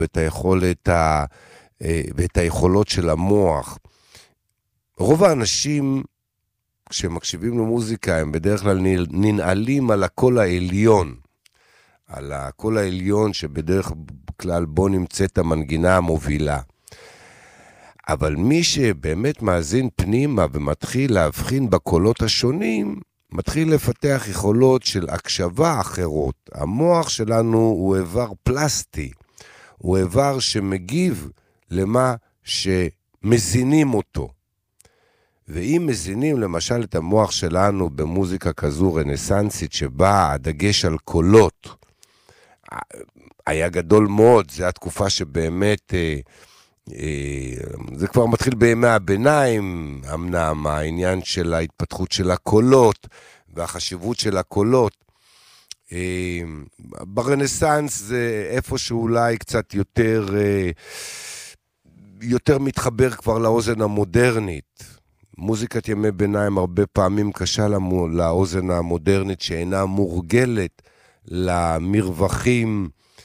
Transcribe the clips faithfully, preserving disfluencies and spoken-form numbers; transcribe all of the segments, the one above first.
ואת היכולת ה... ואת היכולות של המוח. רוב האנשים, כשמקשיבים למוזיקה, הם בדרך כלל ננעלים על הקול העליון. על הקול העליון שבדרך כלל בו נמצאת המנגינה המובילה. אבל מי שבאמת מאזין פנימה ומתחיל להבחין בקולות השונים, מתחיל לפתח יכולות של הקשבה אחרות. המוח שלנו הוא איבר פלסטי. הוא איבר שמגיב למה שמזינים אותו. ואם מזינים למשל את המוח שלנו במוזיקה כזו רנסנסית שבה הדגש על קולות היה גדול מאוד, זו התקופה שבאמת, אה, אה, זה כבר מתחיל בימי הביניים, אמנם העניין של ההתפתחות של הקולות והחשיבות של הקולות. אה, ברנסנס זה איפה שאולי קצת יותר... אה, יותר מתחבר כבר לאוזן המודרנית. מוזיקת ימי ביניים הרבה פעמים קשה למו, לאוזן המודרנית שאינה מורגלת למרווחים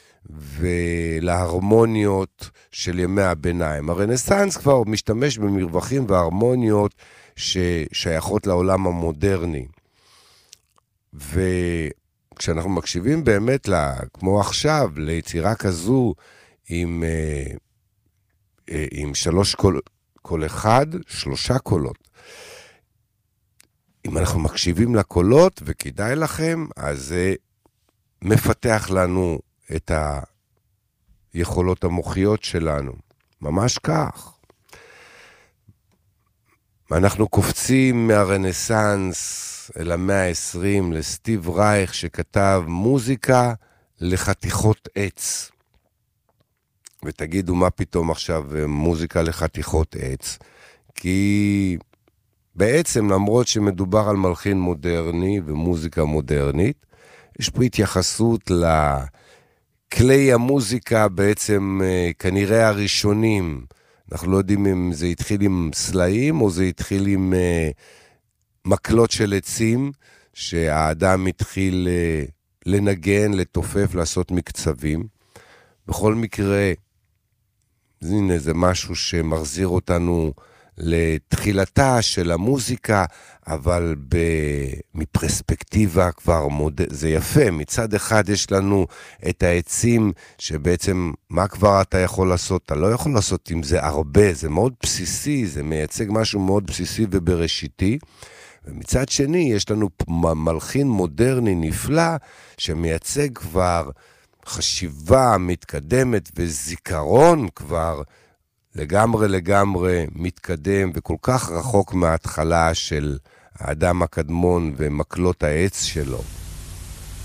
ולהרמוניות של ימי הביניים. הרנסנס כבר משתמש במרווחים והרמוניות ששייכות לעולם המודרני. וכשאנחנו מקשיבים באמת, לה, כמו עכשיו, ליצירה כזו עם... עם שלוש קול, קול אחד, שלושה קולות. אם אנחנו מקשיבים לקולות, וכדאי לכם, אז זה מפתח לנו את היכולות המוחיות שלנו. ממש כך. אנחנו קופצים מהרנסנס אל המאה ה-עשרים לסטיב רייך, שכתב מוזיקה לחתיכות עץ. ותגידו מה פתאום עכשיו מוזיקה לחתיכות עץ, כי בעצם למרות שמדובר על מלחין מודרני ומוזיקה מודרנית, יש פה התייחסות לכלי המוזיקה בעצם כנראה הראשונים. אנחנו לא יודעים אם זה התחיל עם סלעים או זה התחיל עם מקלות של עצים, שהאדם התחיל לנגן, לתופף, לעשות מקצבים. בכל מקרה, הנה, זה משהו שמחזיר אותנו לתחילתה של המוזיקה, אבל מפרספקטיבה כבר מוד... זה יפה. מצד אחד יש לנו את העצים שבעצם מה כבר אתה יכול לעשות? אתה לא יכול לעשות עם זה הרבה, זה מאוד בסיסי, זה מייצג משהו מאוד בסיסי ובראשיתי. ומצד שני יש לנו מלחין מודרני נפלא שמייצג כבר חשיבה מתקדמת וזיכרון כבר לגמרי לגמרי מתקדם וכל כך רחוק מההתחלה של האדם הקדמון ומקלות העץ שלו.